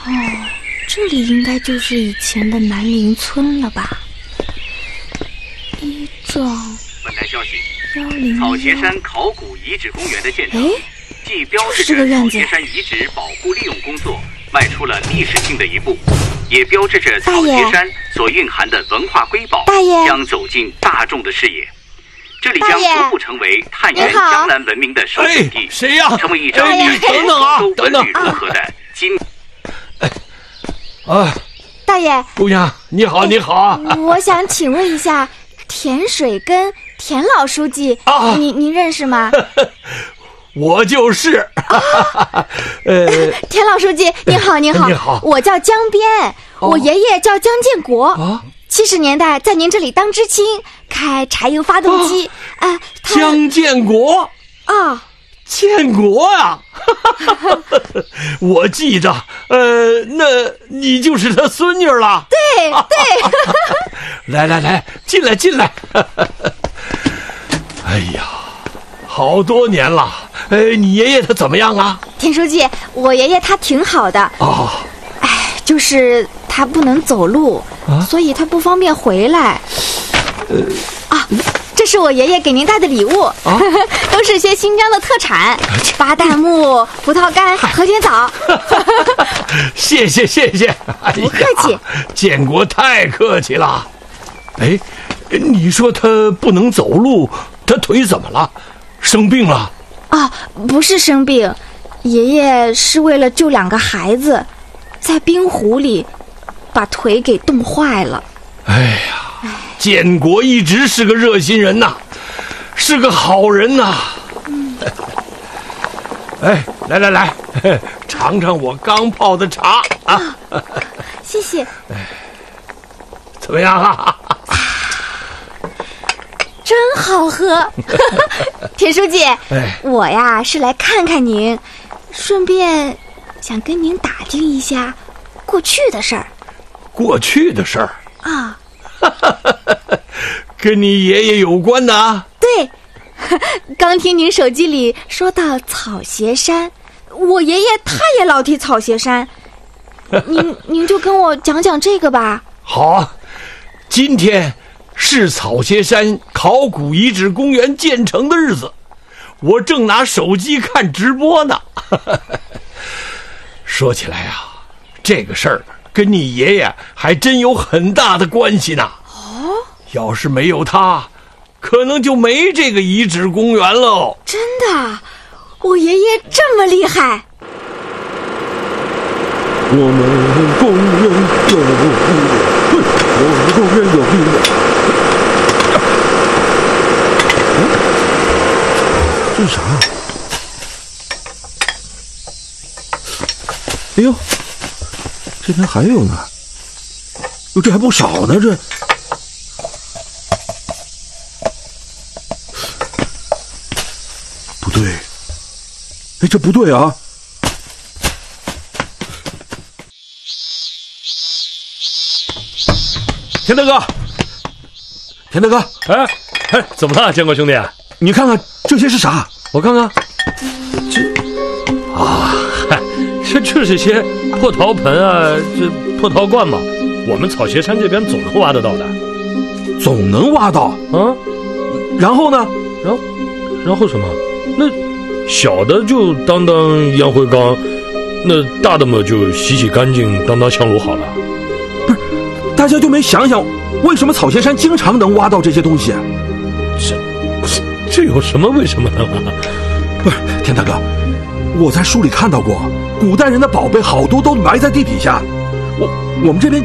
这里应该就是以前的南陵村了吧？一幢。 本台消息 101 草鞋山考古遗址公园的建成，既标志着草鞋山遗址保护利用工作迈出了历史性的一步，也标志着草鞋山所蕴含的文化瑰宝将走进大众的视野。这里将逐步成为探源江南文明的首选地， 谁呀？ 成为一张与等等啊， 文旅融合的金。 大爷， 姑娘你好，你好。 我想请问一下，田水根田老书记，您认识吗？ 我就是。 田老书记，你好，你好。 你好， 我叫江边，我爷爷叫江建国。70年代在您这里当知青，开柴油发动机。 江建国建国啊，我记着，那你就是他孙女了。 对对。 来，进来。哎呀，好多年了。你爷爷他怎么样啊？ 田书记，我爷爷他挺好的。就是他不能走路，所以他不方便回来。这是我爷爷给您带的礼物，都是些新疆的特产，巴旦木、葡萄干、和田枣。 谢谢。 不客气。 建国太客气了。你说他不能走路，他腿怎么了？生病了？ 不是生病，爷爷是为了救2个孩子，在冰湖里把腿给冻坏了。 建国一直是个热心人呐，是个好人呐。来，尝尝我刚泡的茶啊！ 谢谢。 怎么样啊？ 真好喝。田书记，我呀是来看看您，顺便想跟您打听一下过去的事儿。 过去的事儿跟你爷爷有关的啊？ 对，刚听您手机里说到草鞋山，我爷爷他也老提草鞋山，您就跟我讲讲这个吧。 好，今天是草鞋山考古遗址公园建成的日子，我正拿手机看直播呢。说起来啊，这个事儿跟你爷爷还真有很大的关系呢。要是没有他，可能就没这个遗址公园喽。 真的？我爷爷这么厉害？ 我们公园有音乐，我们公园有音乐。这是啥呀？哎呦，这边还有呢。哟，这还不少呢，这。不对，这不对啊！田大哥， 怎么了，建国兄弟？ 你看看这些是啥？ 我看看，这就是些破陶盆啊，这破陶罐嘛，我们草鞋山这边总能挖得到的。 总能挖到啊？然后呢？ 然后什么？那小的就当烟灰缸，那大的嘛就洗干净当香炉好了。 不是，大家就没想想为什么草鞋山经常能挖到这些东西？ 这有什么为什么呢？ 不是，田大哥，我在书里看到过，古代人的宝贝好多都埋在地底下，我们这边